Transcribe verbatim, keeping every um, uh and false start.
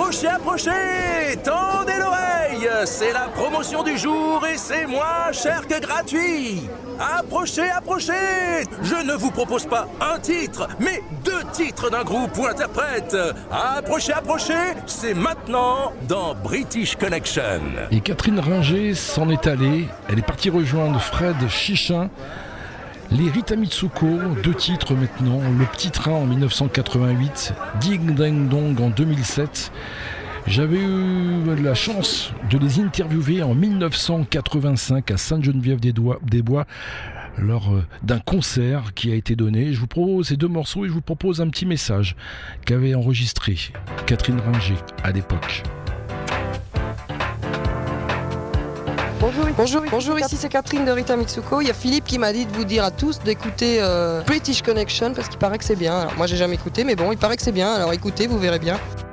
Approchez, approchez, tendez l'oreille. C'est la promotion du jour et c'est moins cher que gratuit. Approchez, approchez. Je ne vous propose pas un titre, mais deux titres d'un groupe ou interprète. Approchez, approchez, c'est maintenant dans British Connection. Et Catherine Ringer s'en est allée. Elle est partie rejoindre Fred Chichin. Les Rita Mitsuko, deux titres maintenant, Le Petit Train en dix-neuf cent quatre-vingt-huit, Ding Ding Dong en deux mille sept. J'avais eu la chance de les interviewer en dix-neuf cent quatre-vingt-cinq à Sainte-Geneviève-des-Bois lors d'un concert qui a été donné. Je vous propose ces deux morceaux et je vous propose un petit message qu'avait enregistré Catherine Ringer à l'époque. Bonjour, bonjour, bonjour, ici c'est Catherine de Rita Mitsuko. Il y a Philippe qui m'a dit de vous dire à tous d'écouter euh, British Connection parce qu'il paraît que c'est bien. Alors moi j'ai jamais écouté mais bon, il paraît que c'est bien, alors écoutez, vous verrez bien.